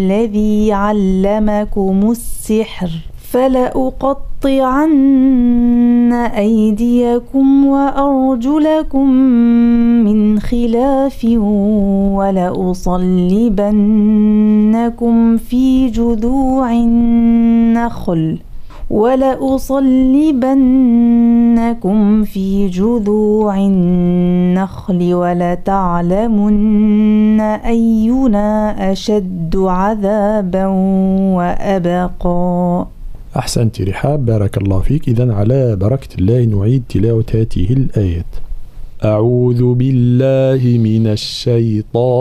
الذي علمكم السحر فلأقطعن أيديكم وأرجلكم من خلاف ولأصلبنكم في جذوع النخل ولتعلمن أينا أشد عذابا وأبقى. أحسنت رحاب، بارك الله فيك. إذن على بركة الله نعيد تلاوة هذه الآيات. أعوذ بالله من الشيطان